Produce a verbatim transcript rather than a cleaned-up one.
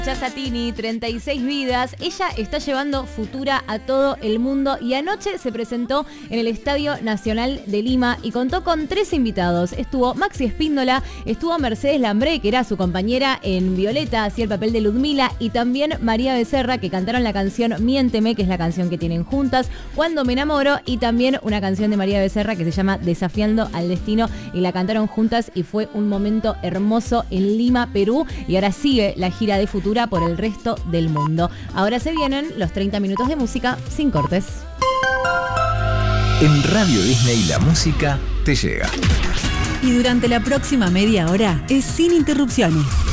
Satini, treinta y seis vidas. Ella está llevando Futura a todo el mundo y anoche se presentó en el Estadio Nacional de Lima y contó con tres invitados. Estuvo Maxi Espíndola, estuvo Mercedes Lambré, que era su compañera en Violeta, hacía el papel de Ludmila, y también María Becerra, que cantaron la canción Miénteme, que es la canción que tienen juntas, Cuando me enamoro, y también una canción de María Becerra que se llama Desafiando al Destino, y la cantaron juntas y fue un momento hermoso en Lima, Perú, y ahora sigue la gira de Futura por el resto del mundo. Ahora se vienen los treinta minutos de música sin cortes. En Radio Disney la música te llega. Y durante la próxima media hora es sin interrupciones.